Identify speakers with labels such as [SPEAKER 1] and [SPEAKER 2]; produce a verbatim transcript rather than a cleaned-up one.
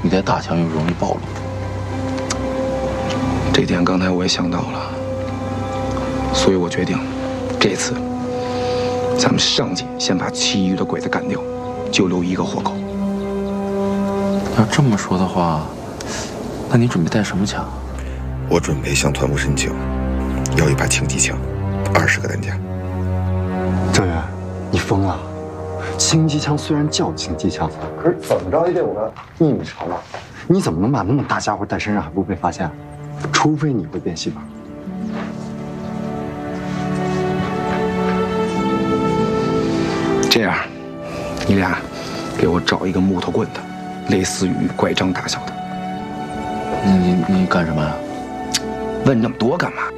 [SPEAKER 1] 你在大强又容易暴露。
[SPEAKER 2] 这点刚才我也想到了，所以我决定，这次咱们上去先把其余的鬼子干掉，就留一个活口。
[SPEAKER 1] 要这么说的话，那你准备带什么枪？
[SPEAKER 3] 我准备向团部申请，要一把轻机枪，二十个弹夹。
[SPEAKER 4] 郑源，你疯了！轻机枪虽然叫轻机枪，可是怎么着也得有个一米长吧？你怎么能把那么大家伙带身上还不被发现？除非你会变戏法。
[SPEAKER 2] 这样，你俩给我找一个木头棍子，类似于拐杖大小的。
[SPEAKER 1] 你你你干什么呀？
[SPEAKER 2] 问那么多干嘛？